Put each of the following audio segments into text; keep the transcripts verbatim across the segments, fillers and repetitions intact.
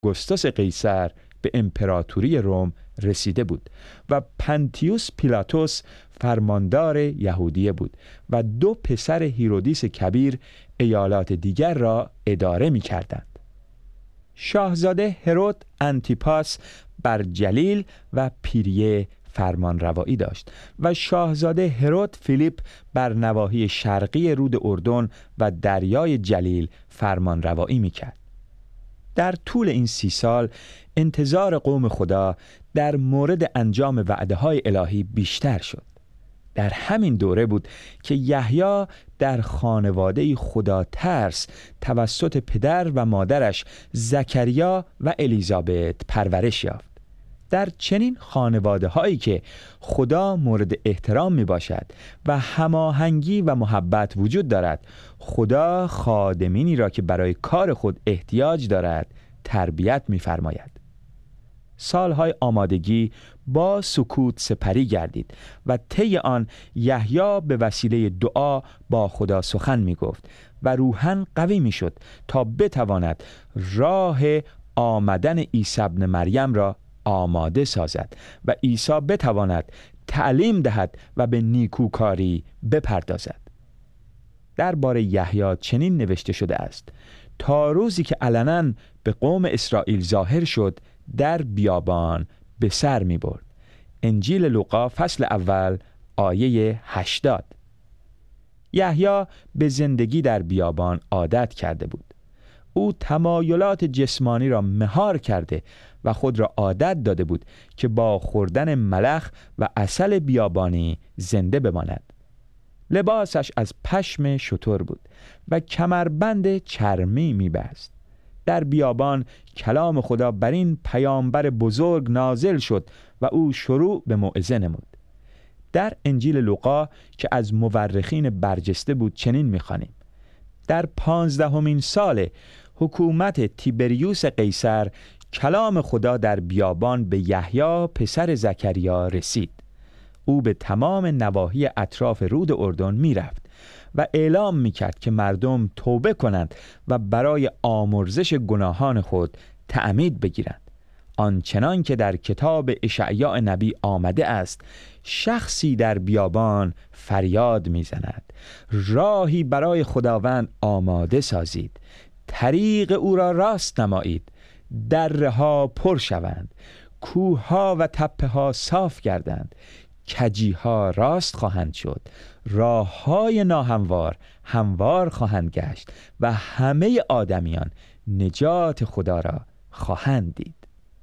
آگوستوس قیصر به امپراتوری روم رسیده بود و پنتیوس پیلاتوس فرماندار یهودیه بود و دو پسر هیرودیس کبیر ایالات دیگر را اداره می کردند. شاهزاده هرود انتیپاس بر جلیل و پیریه فرمان روایی داشت و شاهزاده هرود فیلیپ بر نواحی شرقی رود اردن و دریای جلیل فرمان روایی می کرد. در طول این سی سال انتظار قوم خدا در مورد انجام وعده های الهی بیشتر شد. در همین دوره بود که یحیی در خانواده خدا ترس توسط پدر و مادرش زکریا و الیزابت پرورش یافت. در چنین خانواده هایی که خدا مورد احترام می باشد و هماهنگی و محبت وجود دارد، خدا خادمینی را که برای کار خود احتیاج دارد تربیت می فرماید. سالهای آمادگی با سکوت سپری گردید و طی آن یحیی به وسیله دعا با خدا سخن می گفت و روحاً قوی می شد تا بتواند راه آمدن عیسی ابن مریم را آماده سازد و عیسی بتواند تعلیم دهد و به نیکوکاری بپردازد. درباره یحیی چنین نوشته شده است: تا روزی که علناً به قوم اسرائیل ظاهر شد، در بیابان به سر می برد. انجیل لوقا فصل اول آیه هشتاد. یحیی به زندگی در بیابان عادت کرده بود. او تمایلات جسمانی را مهار کرده و خود را عادت داده بود که با خوردن ملخ و عسل بیابانی زنده بماند. لباسش از پشم شتر بود و کمربند چرمی می‌بست. در بیابان کلام خدا بر این پیامبر بزرگ نازل شد و او شروع به موعظه نمود. در انجیل لوقا که از مورخین برجسته بود چنین می‌خوانیم: در پانزدهمین سال حکومت تیبریوس قیصر کلام خدا در بیابان به یحیی پسر زکریا رسید. او به تمام نواحی اطراف رود اردن می رفت و اعلام می کرد که مردم توبه کنند و برای آمرزش گناهان خود تعمید بگیرند. آنچنان که در کتاب اشعیا نبی آمده است: شخصی در بیابان فریاد می زند، راهی برای خداوند آماده سازید، طریق او را راست نمایید، دره ها پر شوند، کوه ها و تپه ها صاف گردند، کجی ها راست خواهند شد، راه های ناهموار هموار خواهند گشت و همه آدمیان نجات خدا را خواهند دید.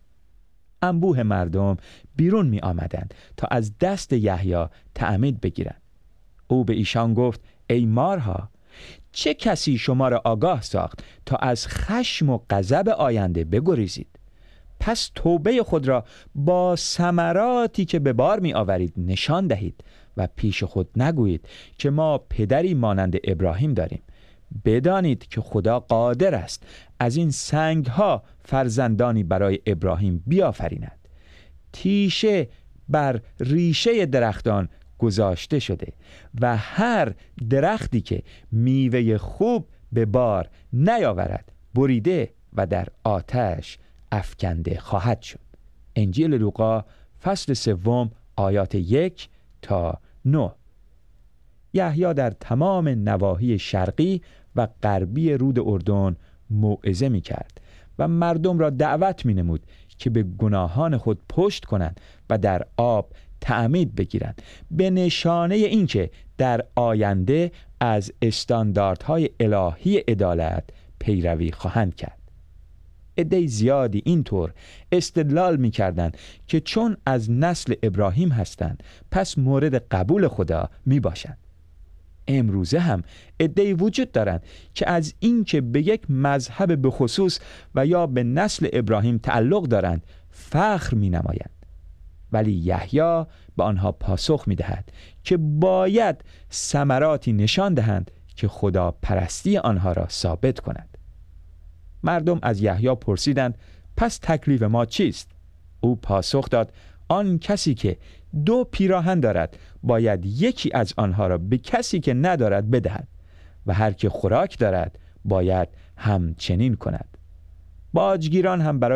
انبوه مردم بیرون می آمدند تا از دست یحیی تعمید بگیرند. او به ایشان گفت: ای مارها، چه کسی شما را آگاه ساخت تا از خشم و غضب آینده بگریزید؟ پس توبه خود را با ثمراتی که به بار می آورید نشان دهید و پیش خود نگویید که ما پدری مانند ابراهیم داریم. بدانید که خدا قادر است از این سنگ ها فرزندانی برای ابراهیم بیافریند. تیشه بر ریشه درختان گذاشته شده و هر درختی که میوه خوب به بار نیاورد بریده و در آتش افکنده خواهد شد. انجیل لوقا فصل سوم آیات یک تا نه. یحیی در تمام نواحی شرقی و غربی رود اردن موعظه می کرد و مردم را دعوت می نمود که به گناهان خود پشت کنند و در آب تعمید بگیرند، به نشانه اینکه در آینده از استانداردهای الهی عدالت پیروی خواهند کرد. عده زیادی اینطور استدلال می کردند که چون از نسل ابراهیم هستند پس مورد قبول خدا می باشند. امروزه هم عده‌ای وجود دارند که از اینکه به یک مذهب به خصوص و یا به نسل ابراهیم تعلق دارند فخر می نمایند. ولی یحیی به آنها پاسخ می دهد که باید ثمراتی نشان دهند که خدا پرستی آنها را ثابت کند. مردم از یحیی پرسیدند: پس تکلیف ما چیست؟ او پاسخ داد: آن کسی که دو پیراهن دارد باید یکی از آنها را به کسی که ندارد بدهد و هر که خوراک دارد باید همچنین کند. باجگیران هم برای